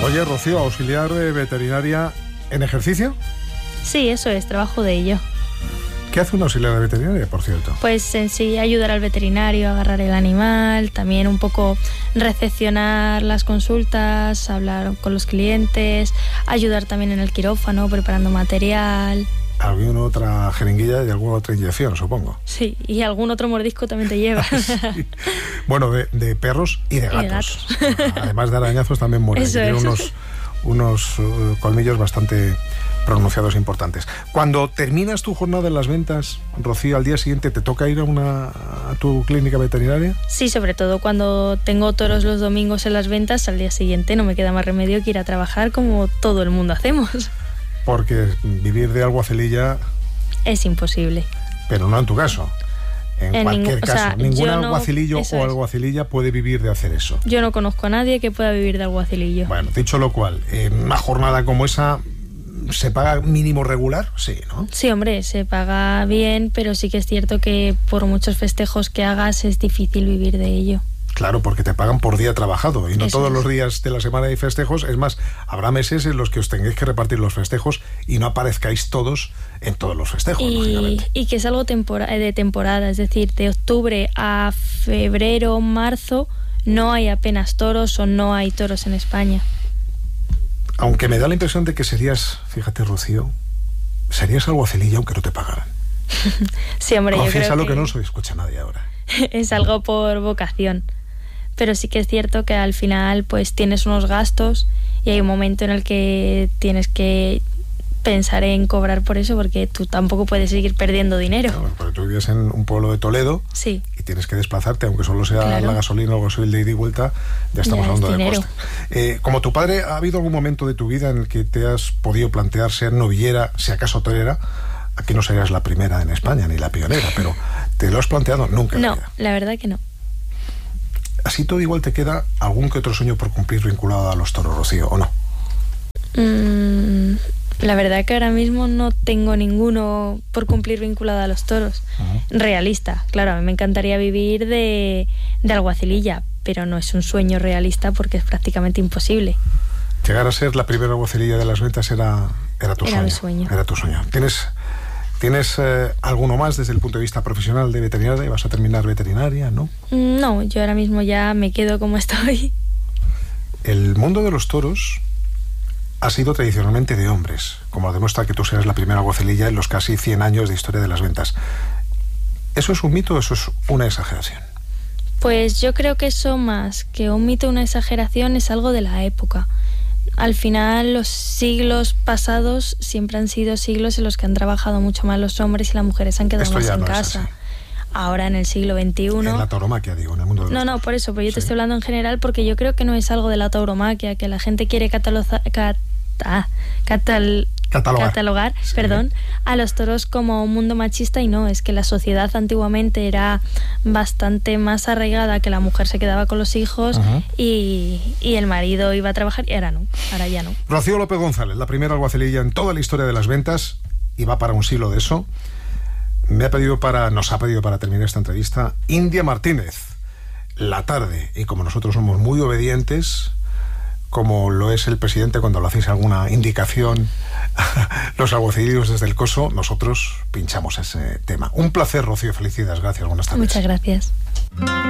Oye, Rocío, auxiliar veterinaria en ejercicio. Sí, eso es, trabajo de ello. ¿Qué hace una auxiliar de veterinaria, por cierto? Pues en sí ayudar al veterinario a agarrar el animal, también un poco recepcionar las consultas, hablar con los clientes, ayudar también en el quirófano, preparando material. Alguna otra jeringuilla y alguna otra inyección, supongo. Sí, y algún otro mordisco también te lleva. Sí. Bueno, de perros y de gatos. Además de arañazos también mueren. Tiene unos colmillos bastante pronunciados importantes. Cuando terminas tu jornada en las ventas, Rocío, al día siguiente te toca ir a tu clínica veterinaria. Sí, sobre todo cuando tengo toros los domingos en las ventas, al día siguiente no me queda más remedio que ir a trabajar como todo el mundo hacemos. Porque vivir de alguacililla es imposible. Pero no en tu caso. En cualquier caso, ningún alguacilillo o alguacililla puede vivir de hacer eso. Yo no conozco a nadie que pueda vivir de alguacilillo. Bueno, dicho lo cual, en una jornada como esa, ¿se paga mínimo regular? Sí, ¿no? Sí, hombre, se paga bien, pero sí que es cierto que por muchos festejos que hagas es difícil vivir de ello. Claro, porque te pagan por día trabajado y no Eso todos es. los días de la semana hay festejos. Es más, habrá meses en los que os tengáis que repartir los festejos y no aparezcáis todos en todos los festejos, lógicamente. Y que es algo de temporada, es decir, de octubre a febrero, marzo, no hay apenas toros o no hay toros en España. Aunque me da la impresión de que serías, fíjate, Rocío, serías alguacililla aunque no te pagaran. Sí, hombre, yo creo Confiésalo que no se escucha nadie ahora. Es algo por vocación. Pero sí que es cierto que al final pues tienes unos gastos y hay un momento en el que tienes que pensar en cobrar por eso, porque tú tampoco puedes seguir perdiendo dinero. Claro, porque tú vives en un pueblo de Toledo. Sí. Y tienes que desplazarte, aunque solo sea Claro. la gasolina o el gasoil de ida y vuelta, ya estamos Ya es hablando de dinero. coste. Como tu padre, ¿ha habido algún momento de tu vida en el que te has podido plantear ser novillera, si acaso torera? Aquí no serías la primera en España, ni la pionera, pero ¿te lo has planteado? Nunca en la No, vida. la verdad que no. Así todo igual te queda algún que otro sueño por cumplir vinculado a los toros, Rocío, ¿o no? La verdad que ahora mismo no tengo ninguno por cumplir vinculado a los toros. Realista, claro, a mí me encantaría vivir de alguacililla, pero no es un sueño realista porque es prácticamente imposible. Llegar a ser la primera alguacililla de las ventas era tu sueño. Mi sueño. Era tu sueño. ¿Tienes alguno más desde el punto de vista profesional de veterinaria? ¿Vas a terminar veterinaria, no? No, yo ahora mismo ya me quedo como estoy. El mundo de los toros ha sido tradicionalmente de hombres, como demuestra que tú seas la primera alguacililla en los casi 100 años de historia de las ventas. ¿Eso es un mito o eso es una exageración? Pues yo creo que eso, más que un mito, una exageración, es algo de la época. Al final, los siglos pasados siempre han sido siglos en los que han trabajado mucho más los hombres y las mujeres han quedado Esto más ya en no es casa. así. Ahora, en el siglo XXI... En la tauromaquia, digo, en el mundo de los No, toros. por eso, pero yo te Sí. estoy hablando en general porque yo creo que no es algo de la tauromaquia, que la gente quiere catalogar, Sí. a los toros como un mundo machista, y no, es que la sociedad antiguamente era bastante más arraigada, que la mujer se quedaba con los hijos y el marido iba a trabajar, y ahora ya no. Rocío López González, la primera alguacililla en toda la historia de las ventas, y va para un siglo de eso. Nos ha pedido para terminar esta entrevista India Martínez, La Tarde, y como nosotros somos muy obedientes, como lo es el presidente cuando le hacéis alguna indicación, los alguacilillos desde el coso, nosotros pinchamos ese tema. Un placer, Rocío, felicidades, gracias, buenas tardes. Muchas gracias.